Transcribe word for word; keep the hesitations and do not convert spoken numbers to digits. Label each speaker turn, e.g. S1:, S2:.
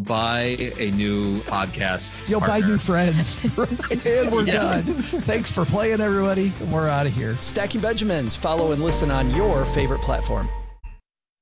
S1: buy a new podcast.
S2: You'll
S1: partner.
S2: buy new friends. And we're
S1: Yeah.
S2: done. Thanks for playing, everybody. We're out of here.
S3: Stacking Benjamins. Follow and listen on your favorite platform.